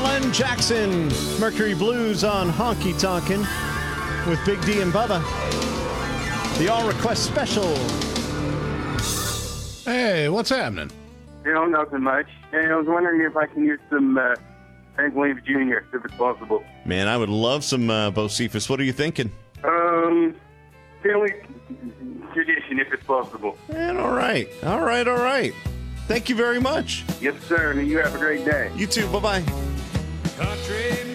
Alan Jackson, Mercury Blues on Honky Tonkin' with Big D and Bubba. The All Request Special. Hey, what's happening? Nothing much. Hey, I was wondering if I can use some Hank Williams Jr., if it's possible. Man, I would love some Bocephus. What are you thinking? Family tradition, if it's possible. Man, all right. Thank you very much. Yes, sir. And you have a great day. You too. Bye-bye. Country